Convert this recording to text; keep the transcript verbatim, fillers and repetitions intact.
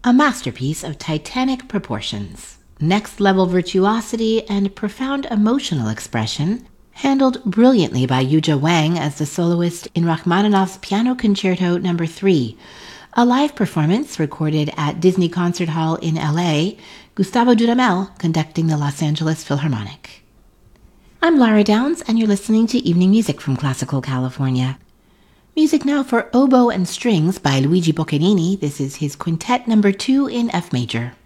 A masterpiece of titanic proportions, next-level virtuosity, and profound emotional expression, handled brilliantly by Yuja Wang as the soloist in Rachmaninoff's Piano Concerto Number three, a live performance recorded at Disney Concert Hall in L A, Gustavo Dudamel conducting the Los Angeles Philharmonic. I'm Lara Downs, and you're listening to Evening Music from Classical California. Music now for Oboe and Strings by Luigi Boccherini. This is his Quintet Number two in F major.